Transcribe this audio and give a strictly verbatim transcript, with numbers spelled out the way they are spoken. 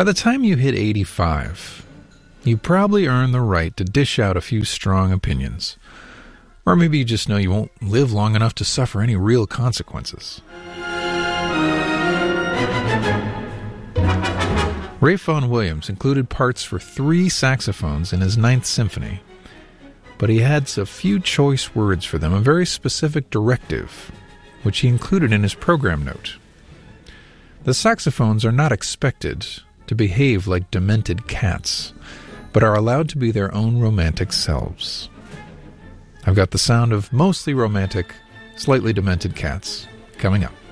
By the time you hit eighty-five, you probably earn the right to dish out a few strong opinions. Or maybe you just know you won't live long enough to suffer any real consequences. Ralph Vaughan Williams included parts for three saxophones in his Ninth Symphony, but he had a few choice words for them, a very specific directive, which he included in his program note. The saxophones are not expected to behave like demented cats, but are allowed to be their own romantic selves. I've got the sound of mostly romantic, slightly demented cats coming up.